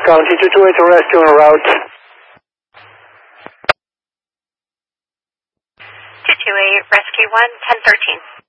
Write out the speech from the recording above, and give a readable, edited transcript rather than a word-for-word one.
County 228 to rescue en route. 228, rescue 1, 1013.